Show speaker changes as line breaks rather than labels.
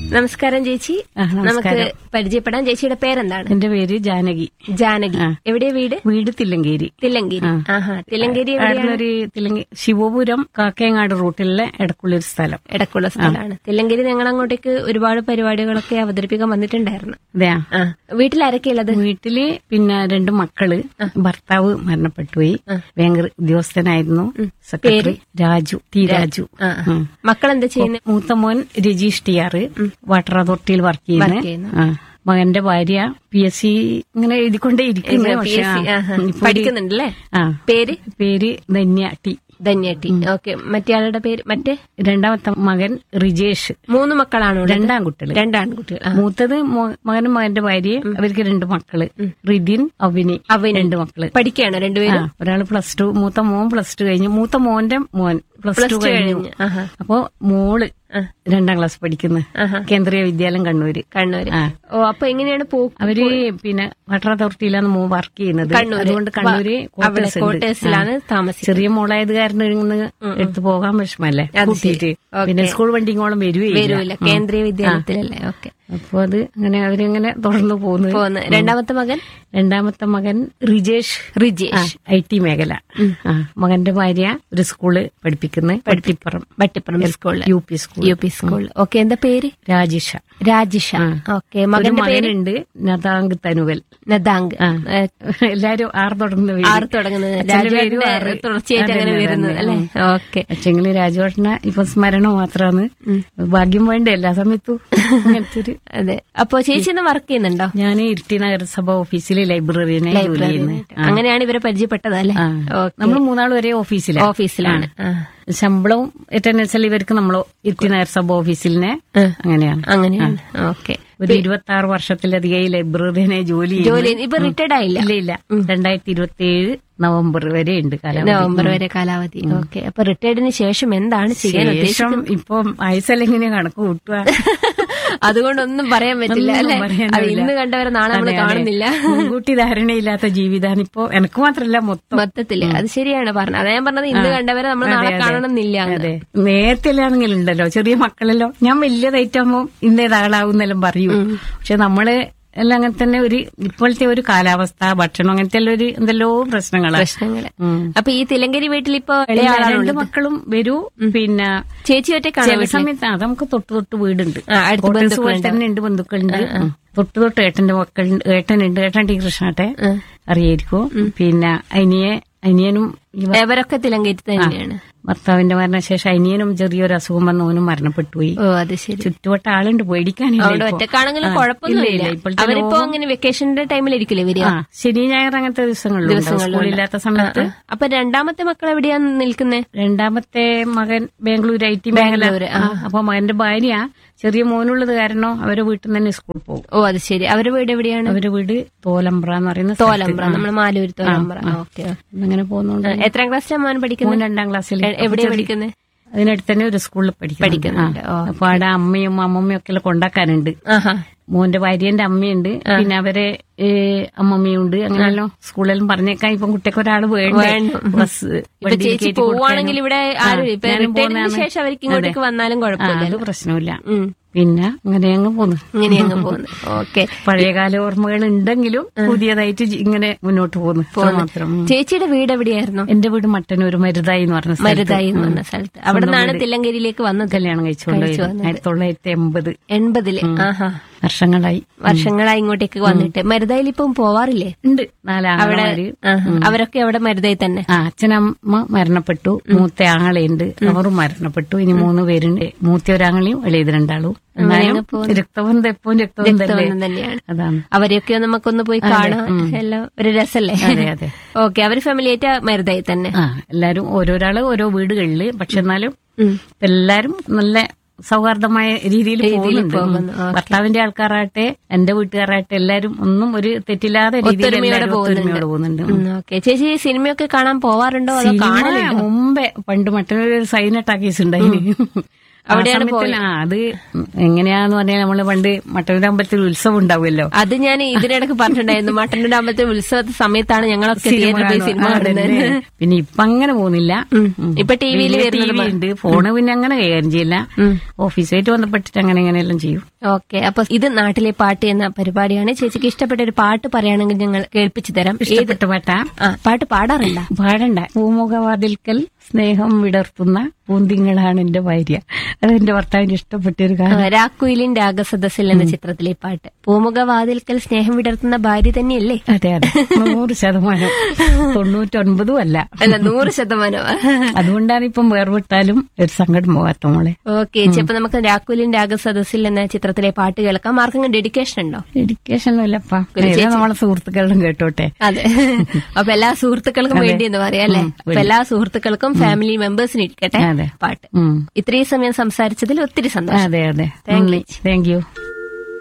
നമസ്കാരം ചേച്ചി. നമുക്ക് പരിചയപ്പെടാൻ. ചേച്ചിയുടെ പേരെന്താണ്?
എന്റെ പേര് ജാനകി.
ജാനകി. എവിടെയാ വീട്?
വീട് തില്ലങ്കേരി.
തില്ലങ്കേരി. തില്ലങ്കേരി
ശിവപുരം കാക്കയങ്ങാട് റൂട്ടിലെ ഇടക്കുള്ള സ്ഥലം.
ഇടക്കുള്ള സ്ഥലമാണ് തില്ലങ്കേരി. ഞങ്ങൾ അങ്ങോട്ടേക്ക് ഒരുപാട് പരിപാടികളൊക്കെ അവതരിപ്പിക്കാൻ വന്നിട്ടുണ്ടായിരുന്നു.
അതെയാ?
വീട്ടിൽ ആരൊക്കെ ഉള്ളത്?
വീട്ടില് പിന്നെ 2 മക്കള്. ഭർത്താവ് മരണപ്പെട്ടുപോയി. Bank ഉദ്യോഗസ്ഥനായിരുന്നു. Secretary Raju. T Raju.
മക്കളെന്താ ചെയ്യുന്നത്?
മൂത്ത മോൻ രജീഷ് ടിആർ വാട്ടർ അതോറിറ്റിയിൽ വർക്ക് ചെയ്യുന്നു. മകന്റെ ഭാര്യ PSC ഇങ്ങനെ എഴുതിക്കൊണ്ടേ ഇരിക്കുന്നു.
പഠിക്കുന്നുണ്ടല്ലേ?
പേര് ധന്യ ടി.
ധന്യട്ടി. ഓക്കെ. മറ്റേ ആളുടെ പേര്?
രണ്ടാമത്തെ മകൻ റിജേഷ്.
3 മക്കളാണോ?
2 ആൺകുട്ടികൾ.
2 ആൺകുട്ടികൾ.
മൂത്തത് മകനും മകന്റെ ഭാര്യയും. അവർക്ക് 2 മക്കള്. റിദിൻ അവനി 2 മക്കള്.
പഠിക്കുകയാണോ രണ്ടുപേരും?
ഒരാള് +2. മൂത്ത മോൻ +2 കഴിഞ്ഞു. മൂത്ത മോന്റെ മോൻ +2 കഴിഞ്ഞു. അപ്പോ മോള് 2ാം ക്ലാസ് പഠിക്കുന്നു. കേന്ദ്രീയ വിദ്യാലയം കണ്ണൂര്.
ഓ, അപ്പൊ എങ്ങനെയാണ്
അവര് പിന്നെ വാട്ടർ അതോറിറ്റിയിലാണ് മോൻ വർക്ക് ചെയ്യുന്നത്. അതുകൊണ്ട് കണ്ണൂര്
ക്വാർട്ടേഴ്സിലാണ് താമസിക്കുന്നത്.
ചെറിയ മോളായത് കാരണം എടുത്തു പോകാൻ വിഷമല്ലേ കൂട്ടിയിട്ട്. പിന്നെ സ്കൂൾ വണ്ടിങ്ങോളം
വരൂല. കേന്ദ്രീയ വിദ്യാലയത്തിലല്ലേ? ഓക്കെ.
അപ്പൊ അത് അങ്ങനെ അവരിങ്ങനെ തുടർന്നു പോകുന്നു. രണ്ടാമത്തെ മകൻ റിജേഷ്. IT മേഖല. മകന്റെ ഭാര്യ ഒരു സ്കൂള് പഠിപ്പിക്കുന്നു.
ബട്ടിപ്പുറം സ്കൂൾ. UP school. ഓക്കെ. എന്താ പേര്? രാജിഷ. ഓക്കെ. മകന്റെ പേരുണ്ട്
നദാങ്ക് തനുവൽ. എല്ലാരും 6 തുടങ്ങുന്നത്.
തുടർച്ചയായിട്ട് അങ്ങനെ വരുന്നത് അല്ലേ? ഓക്കെ.
പക്ഷെങ്കിലും രാജുവേട്ടന ഇപ്പൊ സ്മരണ മാത്രമാണ്. ഭാഗ്യം വേണ്ട എല്ലാ സമയത്തും അങ്ങനത്തെ ഒരു.
അതെ. അപ്പൊ ചേച്ചി ഒന്ന് വർക്ക് ചെയ്യുന്നുണ്ടോ?
ഞാൻ ഇരിട്ടി നഗരസഭ ഓഫീസിലെ ലൈബ്രറിനെ ജോലി ചെയ്യുന്നത്.
അങ്ങനെയാണ് ഇവരെ പരിചയപ്പെട്ടതല്ലേ?
നമ്മൾ 3 ഒരേ ഓഫീസിലാണ്. ശമ്പളവും ഏറ്റവും ഇവർക്ക് നമ്മളോ ഇരിട്ടി നഗരസഭ ഓഫീസിലിനെ അങ്ങനെയാണ്.
ഓക്കെ.
ഒരു 26 വർഷത്തിലധികം ഈ ലൈബ്രറിനെ ജോലി.
ഇപ്പൊ റിട്ടയർഡ് ആയില്ല?
ഇല്ല. 2027 നവംബർ വരെ ഉണ്ട്.
നവംബർ വരെ കാലാവധി. ഓക്കെ. അപ്പൊ റിട്ടയർഡിന് ശേഷം എന്താണ് ചെയ്യാൻ ഉദ്ദേശിക്കുന്നത്?
ഇപ്പം ആയുസെല്ലാം എങ്ങനെയാ കണക്ക് കൂട്ടുക?
അതുകൊണ്ടൊന്നും പറയാൻ പറ്റില്ല അല്ലെ? ഇന്ന് കണ്ടവരെ നാളെ നമ്മള് കാണുന്നില്ല.
മുൻകൂട്ടി ധാരണയില്ലാത്ത ജീവിതമാണ് ഇപ്പൊ. എനിക്ക് മാത്രല്ല മൊത്തത്തില്.
അത് ശരിയാണ് പറഞ്ഞത്. അതാ ഞാൻ പറഞ്ഞത്, ഇന്ന് കണ്ടവരെ നമ്മൾ നാളെ കാണണമെന്നില്ല.
അതെ. നേരത്തെ ആണെങ്കിലും ഉണ്ടല്ലോ ചെറിയ മക്കളല്ലോ, ഞാൻ വലിയതായിട്ടാകുമ്പോ ഇന്നേതാളാവുന്നെല്ലാം പറയൂ. പക്ഷെ നമ്മള് എല്ലാം അങ്ങനെ തന്നെ ഇപ്പോഴത്തെ ഒരു കാലാവസ്ഥ, ഭക്ഷണം, അങ്ങനത്തെ എല്ലാം എന്തെല്ലോ പ്രശ്നങ്ങള്.
അപ്പൊ ഈ തില്ലങ്കേരി വീട്ടിൽ ഇപ്പൊ
2 മക്കളും വരൂ. പിന്നെ
ചേച്ചി ഒറ്റ
സമയത്ത് നമുക്ക് തൊട്ട് വീടുണ്ട്. തന്നെ 2 ബന്ധുക്കളുണ്ട്. തൊട്ട് ഏട്ടന്റെ മക്കളുണ്ട്. ഏട്ടനുണ്ട്. ഏട്ടൻ ടി കൃഷ്ണട്ടെ അറിയായിരിക്കും. പിന്നെ അനിയനും
ഇവരൊക്കെ തില്ലങ്കേരി തന്നെയാണ്.
ഭർത്താവിന്റെ മരണശേഷം അനിയനും ചെറിയൊരു അസുഖം വന്ന് ഓനും മരണപ്പെട്ടുപോയി.
ഓ, അത് ശരി.
ചുറ്റുവട്ട ആളുണ്ട്, പേടിക്കാനില്ല.
ഒറ്റക്കാണെങ്കിലും കുഴപ്പമൊന്നുമില്ല. അവരിപ്പോ അങ്ങനെ വെക്കേഷന്റെ ടൈമിലായിരിക്കില്ലേ വരിക?
ശനി ഞായർ അങ്ങനത്തെ ദിവസങ്ങളില്ലാത്ത സമയത്ത്.
അപ്പൊ രണ്ടാമത്തെ മക്കൾ എവിടെയാണ് നിൽക്കുന്നത്?
രണ്ടാമത്തെ മകൻ ബാംഗ്ലൂർ IT മേഖല. അപ്പൊ മകന്റെ ഭാര്യ ചെറിയ മോനുള്ളത് കാരണം അവരെ വീട്ടിൽ തന്നെ സ്കൂളിൽ പോകും.
ഓ, അത് ശരി. അവരുടെ വീട് എവിടെയാണ്?
അവരുടെ വീട് തോലമ്പ്ര എന്ന് പറയുന്ന
നമ്മുടെ മാലൂർ തോലമ്പ്ര. ഓക്കെ.
അങ്ങനെ പോകുന്നുണ്ട്.
എത്രാം ക്ലാസ്സിലാണ് മോൻ പഠിക്കുന്നത്?
2ാം ക്ലാസ്സിൽ.
എവിടെയാണ് പഠിക്കുന്നത്?
അതിനടുത്ത് തന്നെ ഒരു സ്കൂളിൽ പഠിക്കുന്നുണ്ട്. അപ്പൊ അവിടെ അമ്മയും അമ്മമ്മയും ഒക്കെ കൊണ്ടാക്കാനുണ്ട്. മോന്റെ ഭാര്യന്റെ അമ്മയുണ്ട്. പിന്നെ അവരെ അമ്മമ്മയുണ്ട്. അങ്ങനെയല്ലോ സ്കൂളിലും പറഞ്ഞേക്കാൻ ഇപ്പം കുട്ടിക്ക് ഒരാൾ വേണം. ബസ്
പോവാണെങ്കിൽ ഇവിടെ ശേഷം അവർക്ക് ഇങ്ങോട്ടേക്ക് വന്നാലും കുഴപ്പമില്ല,
പ്രശ്നമില്ല. പിന്നെ അങ്ങനെ അങ്ങ് പോന്നു.
ഓക്കെ.
പഴയകാല ഓർമ്മകൾ ഉണ്ടെങ്കിലും പുതിയതായിട്ട് ഇങ്ങനെ മുന്നോട്ട് പോകുന്നു മാത്രം.
ചേച്ചിയുടെ വീട് എവിടെയായിരുന്നു?
എന്റെ വീട് മട്ടന്നൂർ മരുതായി എന്ന് പറഞ്ഞ
സ്ഥലത്ത്. അവിടെ നിന്നാണ് തില്ലങ്കേരിയിലേക്ക് വന്നത്.
കല്യാണം കഴിച്ചുകൊണ്ട് 1980.
വർഷങ്ങളായി ഇങ്ങോട്ടേക്ക് വന്നിട്ട്. മരുതായിൽ ഇപ്പം പോവാറില്ലേ?
ഉണ്ട്.
അവരൊക്കെ അവിടെ മരുതായി തന്നെ.
അച്ഛനമ്മ മരണപ്പെട്ടു. മൂത്ത ആങ്ങളയുണ്ട്, അവരും മരണപ്പെട്ടു. ഇനി 3 പേരുണ്ട്. മൂത്ത ഒരാങ്ങളെയും ഇളയത് 2 ആളും. രക്തബന്ധം എപ്പോഴും രക്തബന്ധം തന്നെയാണ്. അതാണ്.
അവരെയൊക്കെ നമുക്കൊന്ന് പോയി കാണാം. എല്ലാം ഒരു രസല്ലേ?
അതെ.
ഓക്കെ. അവര് ഫാമിലിയായിട്ട് മരുതായി തന്നെ.
എല്ലാരും ഓരോരാള് ഓരോ വീടുകളില്. പക്ഷെ എന്നാലും എല്ലാരും നല്ല സൗഹാർദ്ദമായ രീതിയിൽ പോകുന്നുണ്ട്. ഭർത്താവിന്റെ ആൾക്കാരാകട്ടെ എന്റെ വീട്ടുകാരാകട്ടെ എല്ലാരും ഒന്നും ഒരു തെറ്റില്ലാതെ രീതിയിൽ പോകുന്നുണ്ട്.
ചേച്ചി സിനിമയൊക്കെ കാണാൻ പോവാറുണ്ടോ?
മുമ്പേ പണ്ട് മറ്റൊരു സൈന ടാക്കീസ് ഉണ്ടായിരുന്നു.
അവിടെയാണ്
അത് എങ്ങനെയാന്ന് പറഞ്ഞാൽ നമ്മള് പണ്ട് മട്ടന്നൂർ അമ്പലത്തിൽ ഉത്സവം ഉണ്ടാവുമല്ലോ.
അത് ഞാൻ ഇതിനിടക്ക് പറഞ്ഞിട്ടുണ്ടായിരുന്നു. മട്ടന്നൂർ അമ്പലത്തിൽ ഉത്സവ സമയത്താണ് ഞങ്ങളൊക്കെ തിയേറ്ററിൽ പോയി സിനിമ കാണുന്നത്.
പിന്നെ ഇപ്പൊ അങ്ങനെ പോകുന്നില്ല.
ഇപ്പൊ ടിവിയിൽ
ഉണ്ട്. ഫോണ് പിന്നെ അങ്ങനെ കൈകാര്യം ചെയ്യില്ല. ഓഫീസുമായിട്ട് ബന്ധപ്പെട്ടിട്ട് അങ്ങനെ ഇങ്ങനെയെല്ലാം ചെയ്യും.
ഓക്കെ. അപ്പൊ ഇത് നാട്ടിലെ പാട്ട് എന്ന പരിപാടിയാണ്. ചേച്ചിക്ക് ഇഷ്ടപ്പെട്ട ഒരു പാട്ട് പറയുകയാണെങ്കിൽ ഞങ്ങൾ കേൾപ്പിച്ചു തരാം.
ഇഷ്ടപ്പെട്ട പാട്ടാ?
പാട്ട് പാടാറില്ല?
പാടണ്ട. പൂമുഖവാതിൽക്കൽ സ്നേഹം വിടർത്തുന്ന പൂന്തിങ്ങളാണ് എന്റെ ഭാര്യ. അതെന്റെ ഭർത്താവിന് ഇഷ്ടപ്പെട്ട ഒരു കാര്യം.
രാക്കുയിലിൻ രാഗസദസ്സിൽ എന്ന ചിത്രത്തിലെ പാട്ട്. പൂമുഖവാതിൽക്കൽ സ്നേഹം വിടർത്തുന്ന ഭാര്യ തന്നെയല്ലേ?
അതെ അതെ, 100%. 99% അല്ല,
100%.
അതുകൊണ്ടാണ് ഇപ്പം വേർവിട്ടാലും ഒരു സങ്കടം പോകാത്ത മോളെ.
ഓക്കെ ചേച്ചി, അപ്പൊ നമുക്ക് രാക്കുയിലിൻ രാഗസദസ്സിൽ എന്ന ചിത്രത്തിലെ പാട്ട് കേൾക്കാം. ആർക്കെങ്കിലും ഡെഡിക്കേഷൻ ഉണ്ടോ?
ഡെഡിക്കേഷൻ ഒന്നുമില്ലപ്പാ, നമ്മളെ സുഹൃത്തുക്കളും കേട്ടോട്ടെ.
അതെ, അപ്പൊ എല്ലാ സുഹൃത്തുക്കൾക്കും വേണ്ടി എന്ന് പറയാം അല്ലെ. അപ്പൊ എല്ലാ സുഹൃത്തുക്കൾക്കും ഫാമിലി മെമ്പേഴ്സിന് ഇരിക്കട്ടെ പാട്ട്. ഇത്രയും സമയം സംസാരിച്ചതിൽ ഒത്തിരി സന്തോഷം.
അതെ അതെ, താങ്ക് യു.